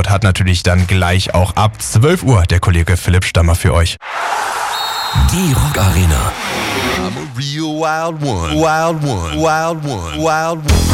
Antwort hat natürlich dann gleich auch ab 12 Uhr der Kollege Philipp Stammer für euch. Die Rock Arena. I'm a real wild one. Wild one. Wild one. Wild one.